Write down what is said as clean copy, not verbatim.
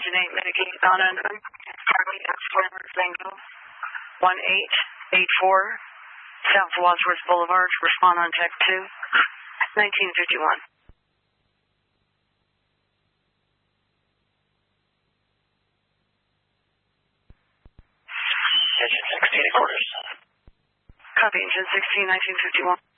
Engine 8, mitigate non-unknown. Charlie X4 Tango 1884 South Wadsworth Boulevard. Respond on Tech 2, 1951. Engine 16 quarters. Copy, Engine 16, 1951.